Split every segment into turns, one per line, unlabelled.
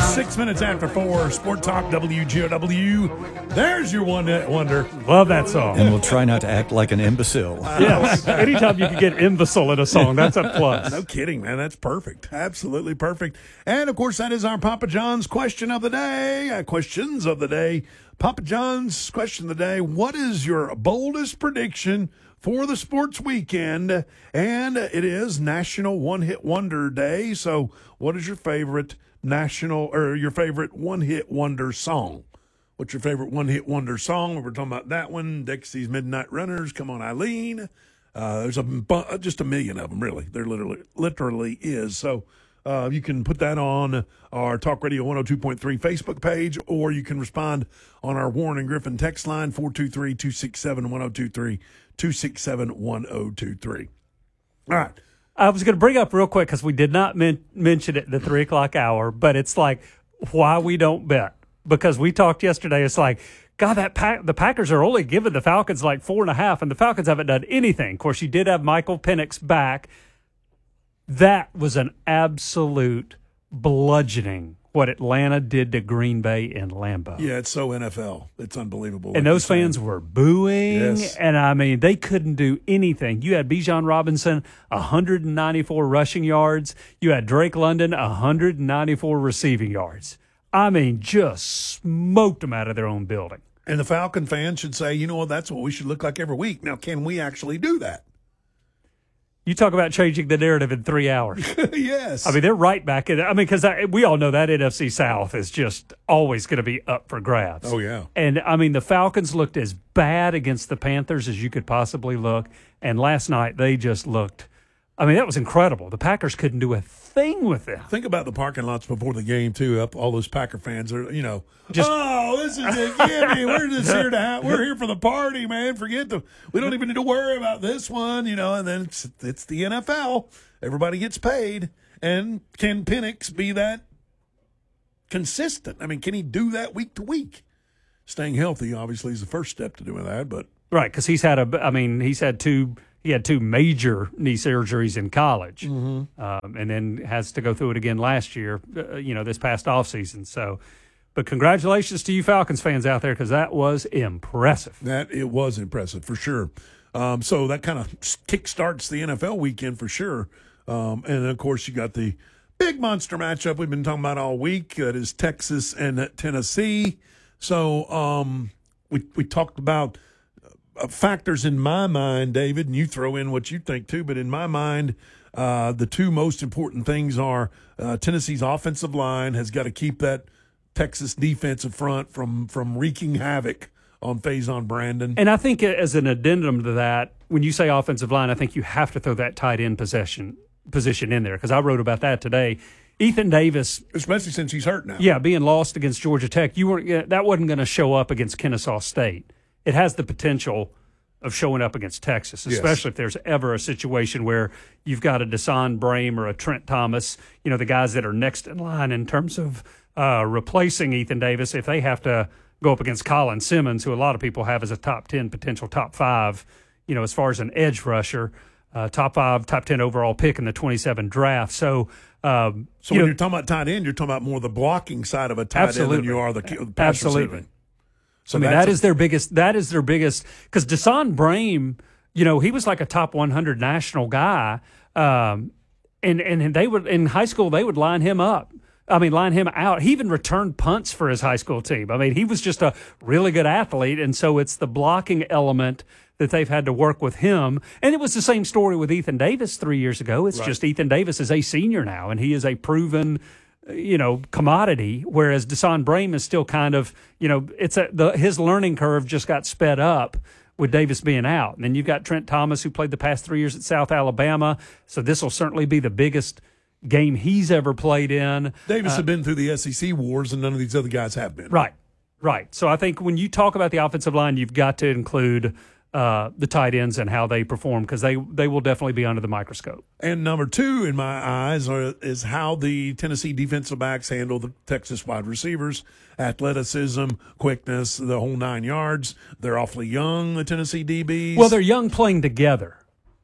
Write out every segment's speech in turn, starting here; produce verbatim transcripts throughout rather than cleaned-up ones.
Six minutes after four, Sport Talk W G O W. There's your one hit wonder.
Love that song.
And we'll try not to act like an imbecile.
Yes. Anytime you can get imbecile in a song, that's a plus.
No kidding, man. That's perfect. Absolutely perfect. And, of course, that is our Papa John's question of the day. Uh, questions of the day. Papa John's question of the day. What is your boldest prediction for the sports weekend? And it is National One Hit Wonder Day. So what is your favorite national or your favorite one hit wonder song? What's your favorite one hit wonder song? We were talking about that one. Dixie's Midnight Runners. Come on, Eileen. Uh, there's a bu- just a million of them, really. There literally literally is. So uh, you can put that on our Talk Radio one oh two point three Facebook page, or you can respond on our Warren and Griffin text line, four two three, two six seven, one oh two three, two six seven, one oh two three. All right.
I was going to bring up real quick because we did not men- mention it in the three o'clock hour, but it's like why we don't bet. Because we talked yesterday, it's like, God, that pack, the Packers are only giving the Falcons like four and a half, and the Falcons haven't done anything. Of course, you did have Michael Penix back. That was an absolute bludgeoning, what Atlanta did to Green Bay in Lambeau.
Yeah, it's so N F L. It's unbelievable.
And those fans were booing.
Yes.
And, I mean, they couldn't do anything. You had Bijan Robinson, one hundred ninety-four rushing yards. You had Drake London, one hundred ninety-four receiving yards. I mean, just smoked them out of their own building.
And the Falcon fans should say, you know what, that's what we should look like every week. Now, can we actually do that?
You talk about changing the narrative in three hours.
Yes.
I mean, they're right back in it. I mean, because we all know that N F C South is just always going to be up for grabs.
Oh, yeah.
And, I mean, the Falcons looked as bad against the Panthers as you could possibly look. And last night, they just looked – I mean, that was incredible. The Packers couldn't do a thing with them.
Think about the parking lots before the game, too. Up, all those Packer fans are, you know, just, oh, this is it. Give me. We're just here to have, we're here for the party, man. Forget the, we don't even need to worry about this one, you know, and then it's, it's the N F L. Everybody gets paid. And can Penix be that consistent? I mean, can he do that week to week? Staying healthy, obviously, is the first step to doing that, but.
Right, because he's had a, I mean, he's had two, he had two major knee surgeries in college,
mm-hmm.
um, and then has to go through it again last year, uh, you know, this past offseason. So, but congratulations to you Falcons fans out there because that was impressive.
That it was impressive for sure. Um, so that kind of kickstarts the N F L weekend for sure. Um, and of course, you got the big monster matchup we've been talking about all week. That is Texas and Tennessee. So um, we we talked about uh, factors in my mind, David, and you throw in what you think too. But in my mind, uh, the two most important things are uh, Tennessee's offensive line has got to keep that Texas defensive front from from wreaking havoc on Faison Brandon.
And I think as an addendum to that, when you say offensive line, I think you have to throw that tight end possession position in there because I wrote about that today. Ethan Davis,
especially since he's hurt now.
Yeah, being lost against Georgia Tech, you weren't that wasn't going to show up against Kennesaw State. It has the potential of showing up against Texas, especially yes. if there's ever a situation where you've got a Deshaun Brame or a Trent Thomas, you know, the guys that are next in line in terms of uh, replacing Ethan Davis, if they have to go up against Colin Simmons, who a lot of people have as a top ten, potential top five, you know, as far as an edge rusher, uh, top five, top ten overall pick in the twenty-seven draft. So, um,
so
you
when
know,
you're talking about tight end, you're talking about more the blocking side of a tight
absolutely.
end than you are the, the pass
absolutely.
receiving. So
I mean, that a, is their biggest. That is their biggest. Because Deshaun Brame, you know, he was like a top one hundred national guy, um, and and they would in high school they would line him up. I mean, line him out. He even returned punts for his high school team. I mean, he was just a really good athlete, and so it's the blocking element that they've had to work with him. And it was the same story with Ethan Davis three years ago. It's right. just Ethan Davis is a senior now, and he is a proven, you know, commodity, whereas Deshaun Brame is still kind of, you know, it's a, the, his learning curve just got sped up with Davis being out. And then you've got Trent Thomas, who played the past three years at South Alabama, so this will certainly be the biggest game he's ever played in.
Davis
uh,
had been through the S E C wars, and none of these other guys have been.
Right, right. So I think when you talk about the offensive line, you've got to include uh, the tight ends and how they perform because they, they will definitely be under the microscope.
And number two, in my eyes, are, is how the Tennessee defensive backs handle the Texas wide receivers, athleticism, quickness, the whole nine yards. They're awfully young, the Tennessee D Bs.
Well, they're young playing together.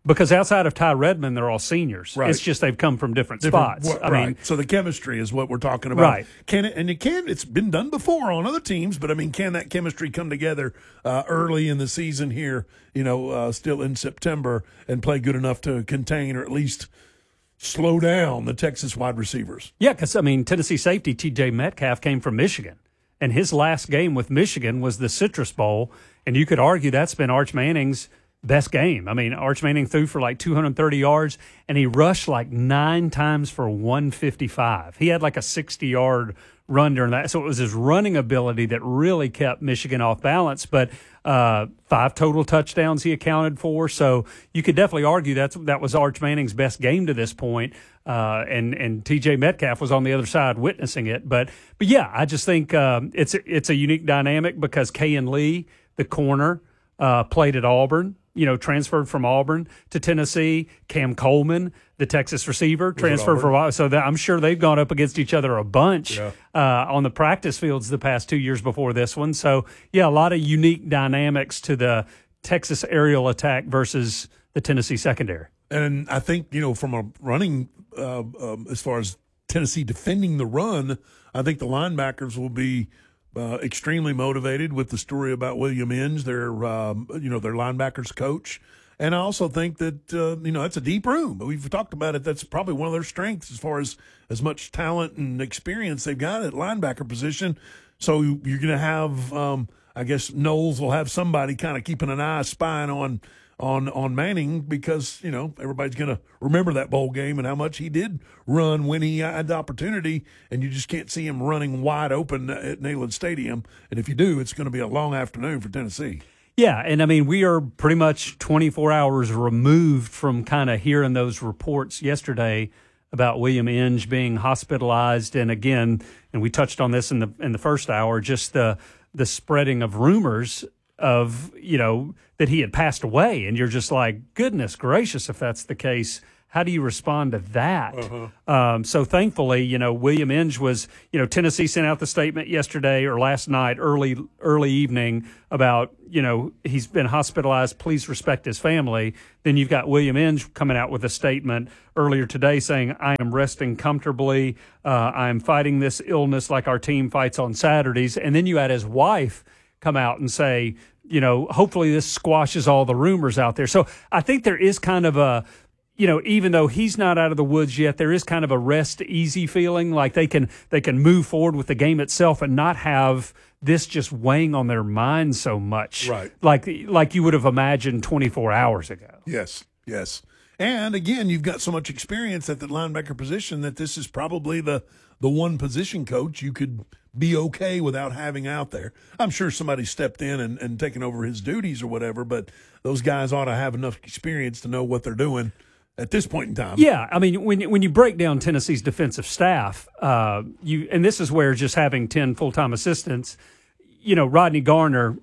Because outside of Ty Redmond, they're all seniors.
Right.
It's just they've come from different,
Different-
spots.
wh-
I
right.
mean,
so the chemistry is what we're talking about.
Right.
Can it? And it can. It's been done before on other teams, but I mean, can that chemistry come together uh, early in the season here? You know, uh, still in September, and play good enough to contain or at least slow down the Texas wide receivers.
yeah, because, I mean, Tennessee safety T J Metcalf came from Michigan, and his last game with Michigan was the Citrus Bowl, and you could argue that's been Arch Manning's best game. I mean, Arch Manning threw for like two hundred thirty yards, and he rushed like nine times for one fifty-five. He had like a sixty-yard run during that. So it was his running ability that really kept Michigan off balance. But uh, five total touchdowns he accounted for. So you could definitely argue that's, that was Arch Manning's best game to this point. Uh, and, and T J Metcalf was on the other side witnessing it. But, but yeah, I just think um, it's, it's a unique dynamic because Kayin Lee, the corner, uh, played at Auburn. You know, transferred from Auburn to Tennessee. Cam Coleman, the Texas receiver, transferred from Auburn. So that, I'm sure they've gone up against each other a bunch
Yeah.
uh, on the practice fields the past two years before this one. So, yeah, a lot of unique dynamics to the Texas aerial attack versus the Tennessee secondary.
And I think, you know, from a running, uh, um, as far as Tennessee defending the run, I think the linebackers will be uh, extremely motivated with the story about William Inge, their, um, you know, their linebackers coach. And I also think that, uh, you know, that's a deep room. We've talked about it. That's probably one of their strengths as far as as much talent and experience they've got at linebacker position. So you're going to have, um, I guess, Knowles will have somebody kind of keeping an eye, spying on on on Manning because, you know, everybody's going to remember that bowl game and how much he did run when he had the opportunity, and you just can't see him running wide open at Neyland Stadium. And if you do, it's going to be a long afternoon for Tennessee.
Yeah, and I mean, we are pretty much twenty-four hours removed from kind of hearing those reports yesterday about William Inge being hospitalized. And again, and we touched on this in the in the first hour, just the the spreading of rumors of, you know, that he had passed away. And you're just like, goodness gracious, if that's the case, how do you respond to that? Uh-huh. Um, so thankfully, you know, William Inge was, you know, Tennessee sent out the statement yesterday or last night, early, early evening about, you know, he's been hospitalized. Please respect his family. Then you've got William Inge coming out with a statement earlier today saying, I am resting comfortably. Uh, I'm fighting this illness like our team fights on Saturdays. And then you had his wife come out and say, you know, hopefully this squashes all the rumors out there. So I think there is kind of a, you know, even though he's not out of the woods yet, there is kind of a rest easy feeling, like they can they can move forward with the game itself and not have this just weighing on their mind so much,
Right.
Like like you would have imagined twenty-four hours ago.
Yes, yes. And again, you've got so much experience at the linebacker position that this is probably the the one position coach you could be okay without having out there. I'm sure somebody stepped in and, and taken over his duties or whatever, but those guys ought to have enough experience to know what they're doing at this point in time.
Yeah, I mean, when when you break down Tennessee's defensive staff, uh, you and this is where just having ten full-time assistants, you know, Rodney Garner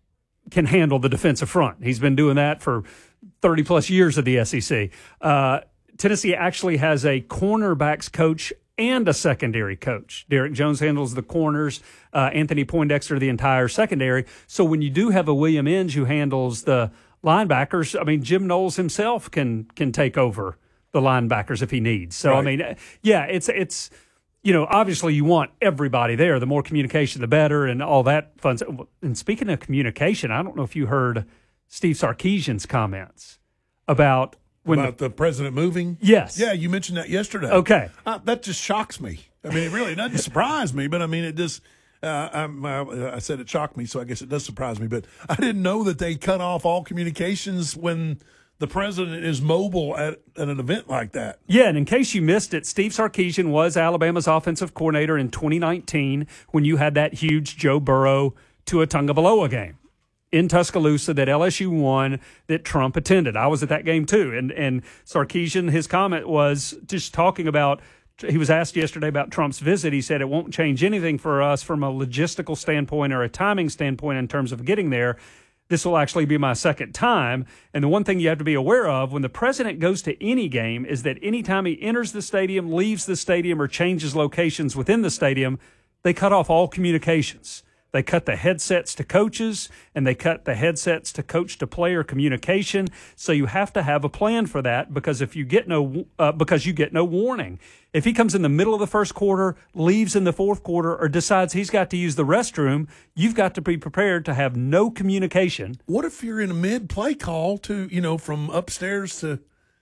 can handle the defensive front. He's been doing that for thirty plus years of the S E C. Uh, Tennessee actually has a cornerbacks coach and a secondary coach. Derek Jones handles the corners, uh, Anthony Poindexter the entire secondary. So when you do have a William Inge who handles the linebackers, I mean, Jim Knowles himself can can take over the linebackers if he needs. So,
Right.
I mean, yeah, it's, it's you know, obviously you want everybody there. The more communication, the better, and all that fun stuff. And speaking of communication, I don't know if you heard Steve Sarkisian's comments about when
About the, president moving?
Yes.
Yeah, you mentioned that yesterday.
Okay.
Uh, that just shocks me. I mean, it really doesn't surprise me, but I mean, it just, uh, I'm, uh, I said it shocked me, so I guess it does surprise me. But I didn't know that they cut off all communications when the president is mobile at, at an event like that.
Yeah, and in case you missed it, Steve Sarkisian was Alabama's offensive coordinator in twenty nineteen when you had that huge Joe Burrow Tua Tagovailoa game in Tuscaloosa that L S U won, that Trump attended. I was at that game too. And and Sarkisian, his comment was just talking about, he was asked yesterday about Trump's visit. He said it won't change anything for us from a logistical standpoint or a timing standpoint in terms of getting there. This will actually be my second time. And the one thing you have to be aware of when the president goes to any game is that anytime he enters the stadium, leaves the stadium, or changes locations within the stadium, they cut off all communications They cut the headsets to coaches, and they cut the headsets to coach-to-player communication. So you have to have a plan for that because if you get no uh, because you get no warning. If he comes in the middle of the first quarter, leaves in the fourth quarter, or decides he's got to use the restroom, you've got to be prepared to have no communication.
What if you're in a mid-play call to, you know, from upstairs to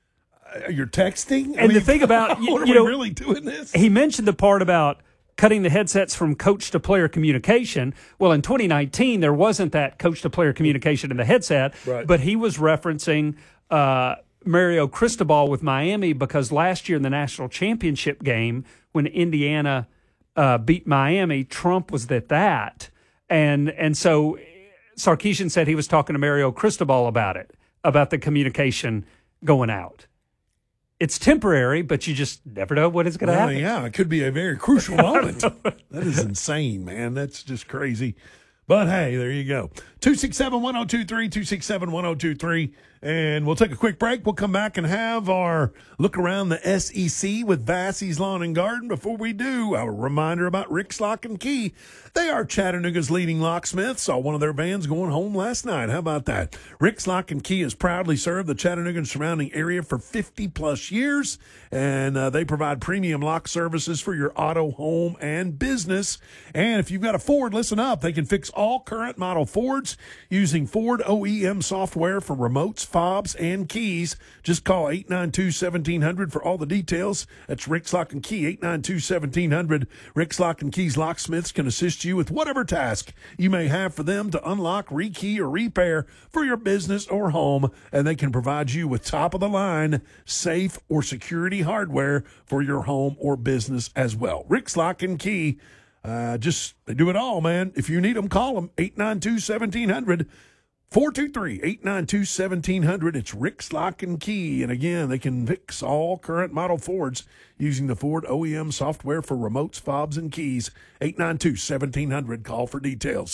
uh, you're texting? I
And
mean,
the thing about, you,
what are
you
we
know,
really doing this?
He mentioned the part about cutting the headsets from coach to player communication. Well, in twenty nineteen, there wasn't that coach to player communication in the headset,
Right.
but he was referencing uh, Mario Cristobal with Miami because last year in the national championship game when Indiana uh, beat Miami, Trump was at that. And, and so Sarkisian said he was talking to Mario Cristobal about it, about the communication going out. It's temporary, but you just never know what is going to
Well,
happen.
yeah, it could be a very crucial moment. That is insane, man. That's just crazy. But, hey, there you go. two six seven, one oh two three, two six seven, one oh two three. And we'll take a quick break. We'll come back and have our look around the S E C with Vassey's Lawn and Garden. Before we do, a reminder about Rick's Lock and Key. They are Chattanooga's leading locksmith. Saw one of their vans going home last night. How about that? Rick's Lock and Key has proudly served the Chattanooga and surrounding area for fifty plus years. And uh, they provide premium lock services for your auto, home, and business. And if you've got a Ford, listen up. They can fix all current model Fords using Ford O E M software for remotes, fobs, and keys. Just call eight nine two, one seven zero zero for all the details. That's Rick's Lock and Key, eight nine two, one seven zero zero. Rick's Lock and Key's locksmiths can assist you with whatever task you may have for them to unlock, rekey, or repair for your business or home. And they can provide you with top-of-the-line safe or security hardware for your home or business as well. Rick's Lock and Key, uh, just, they do it all, man. If you need them, call them, eight nine two, one seven zero zero. four two three, eight nine two, one seven zero zero. It's Rick's Lock and Key. And again, they can fix all current model Fords using the Ford O E M software for remotes, fobs, and keys. eight nine two, one seven zero zero. Call for details.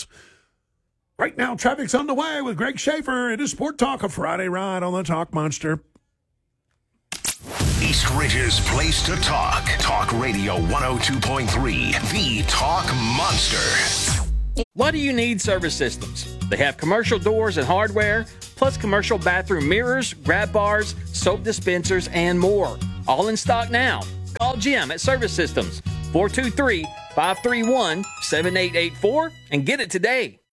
Right now, traffic's on the way with Greg Schaefer. It is Sport Talk, a Friday ride on the Talk Monster.
East Ridge's place to talk. Talk Radio one oh two point three, the Talk Monster.
Why do you need Service Systems? They have commercial doors and hardware, plus commercial bathroom mirrors, grab bars, soap dispensers, and more. All in stock now. Call Jim at Service Systems, four two three, five three one, seven eight eight four, and get it today.